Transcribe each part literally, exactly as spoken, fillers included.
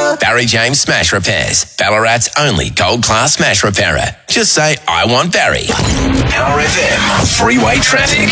Barry James Smash Repairs, Ballarat's only gold-class smash repairer. Just say, I want Barry. Power F M, freeway traffic.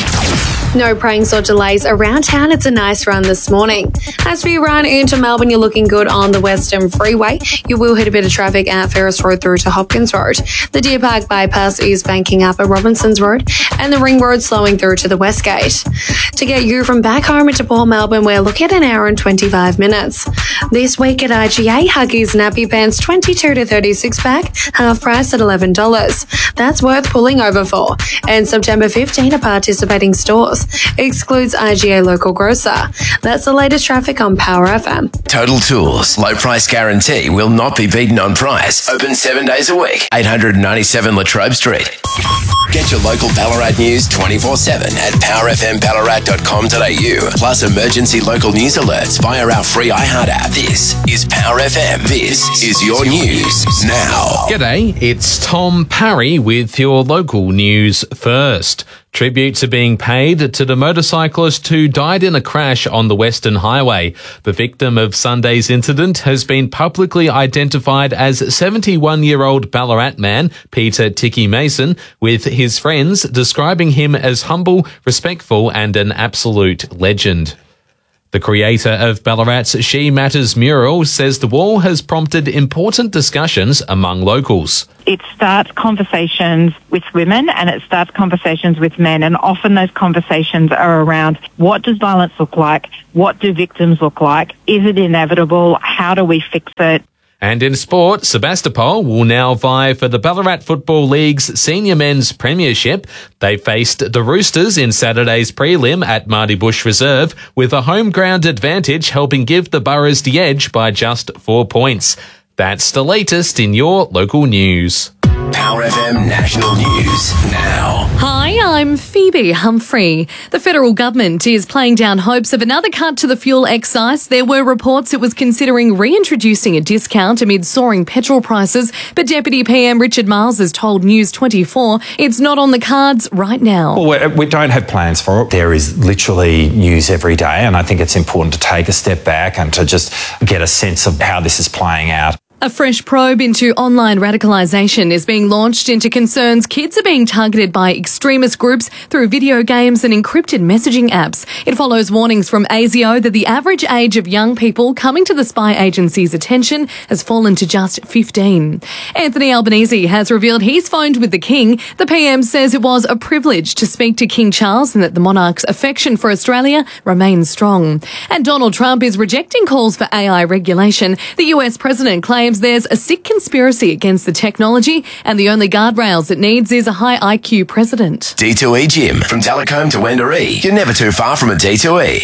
No pranks or delays around town. It's a nice run this morning. As for your run into Melbourne, you're looking good on the Western Freeway. You will hit a bit of traffic at Ferris Road through to Hopkins Road. The Deer Park bypass is banking up at Robinsons Road, and the Ring Road slowing through to the West Gate. To get you from back home into Port Melbourne, we're looking at an hour and twenty-five minutes. This week at I G A, Huggies nappy pants twenty-two to thirty-six pack, half price at eleven dollars. That's worth pulling over for. And September fifteenth at participating stores. Excludes I G A local grocer. That's the latest traffic on Power F M. Total Tools, low price guarantee, will not be beaten on price. Open seven days a week. eight ninety-seven Latrobe Street. Get your local Ballarat news twenty-four seven at power f m ballarat dot com dot a u. Plus emergency local news alerts via our free iHeart app. This is Power F M. This is your news now. G'day, it's Tom Parry with your local news first. Tributes are being paid to the motorcyclist who died in a crash on the Western Highway. The victim of Sunday's incident has been publicly identified as seventy-one-year-old Ballarat man Peter Ticky Mason, with his friends describing him as humble, respectful and an absolute legend. The creator of Ballarat's She Matters mural says the wall has prompted important discussions among locals. It starts conversations with women and it starts conversations with men, and often those conversations are around what does violence look like, what do victims look like, is it inevitable, how do we fix it? And in sport, Sebastopol will now vie for the Ballarat Football League's Senior Men's Premiership. They faced the Roosters in Saturday's prelim at Mardy Bush Reserve, with a home ground advantage helping give the Boroughs the edge by just four points. That's the latest in your local news. Power F M National News now. Hi, I'm Phoebe Humphrey. The federal government is playing down hopes of another cut to the fuel excise. There were reports it was considering reintroducing a discount amid soaring petrol prices, but Deputy P M Richard Marles has told News twenty-four it's not on the cards right now. Well, we don't have plans for it. There is literally news every day, and I think it's important to take a step back and to just get a sense of how this is playing out. A fresh probe into online radicalisation is being launched into concerns kids are being targeted by extremist groups through video games and encrypted messaging apps. It follows warnings from A S I O that the average age of young people coming to the spy agency's attention has fallen to just fifteen. Anthony Albanese has revealed he's phoned with the King. The P M says it was a privilege to speak to King Charles and that the monarch's affection for Australia remains strong. And Donald Trump is rejecting calls for A I regulation. The U S president claims there's a sick conspiracy against the technology and the only guardrails it needs is a high I Q president. D two E Gym, from Telecombe to Wendouree. You're never too far from a D two E.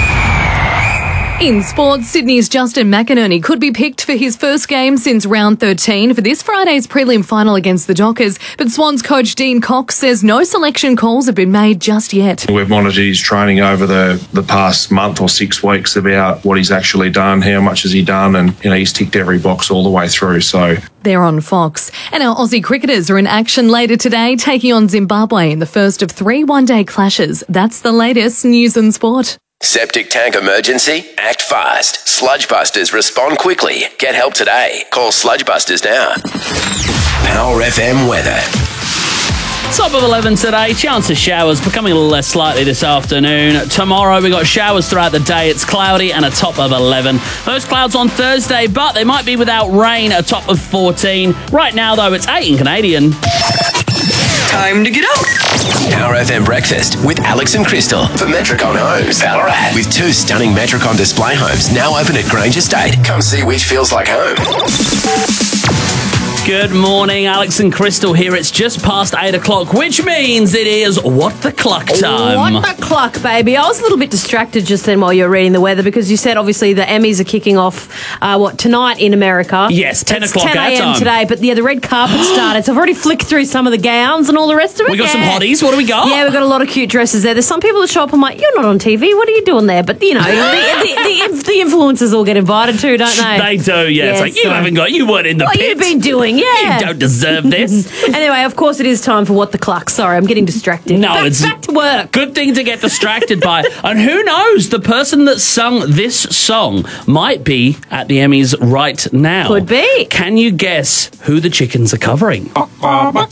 In sports, Sydney's Justin McInerney could be picked for his first game since round thirteen for this Friday's prelim final against the Dockers, but Swans coach Dean Cox says no selection calls have been made just yet. We've monitored his training over the, the past month or six weeks about what he's actually done, how much has he done, and you know he's ticked every box all the way through. So they're on Fox. And our Aussie cricketers are in action later today, taking on Zimbabwe in the first of three one-day clashes. That's the latest news and sport. Septic tank emergency? Act fast. Sludge Busters respond quickly. Get help today. Call Sludge Busters now. Power F M weather. Top of eleven today, chance of showers becoming a little less likely this afternoon. Tomorrow we got showers throughout the day, it's cloudy and a top of eleven. Those clouds on Thursday, but they might be without rain, a top of fourteen. Right now though, it's eight in Canadian. Time to get up. Power F M Breakfast with Alex and Crystal for Metricon Homes, Ballarat. With two stunning Metricon display homes now open at Grange Estate. Come see which feels like home. Good morning, Alex and Crystal here. It's just past eight o'clock, which means it is What the Cluck time. What the Cluck, baby. I was a little bit distracted just then while you were reading the weather because you said obviously the Emmys are kicking off, uh, what, tonight in America. Yes, ten o'clock ten a.m. our time. today, but yeah, the red carpet started. So I've already flicked through some of the gowns and all the rest of it. We got yeah. some hotties. What do we got? Yeah, we've got a lot of cute dresses there. There's some people that show up and I'm like, you're not on T V. What are you doing there? But, you know, the, the, the, the influencers all get invited too, don't they? They do, yeah. yeah it's like, you so, haven't got, you weren't in the What pit. you've been doing? saying. Yeah. You don't deserve this. Anyway, of course it is time for What the Cluck. Sorry, I'm getting distracted. No, back, it's back to work. Good thing to get distracted by. And who knows, the person that sung this song might be at the Emmys right now. Could be. Can you guess who the chickens are covering?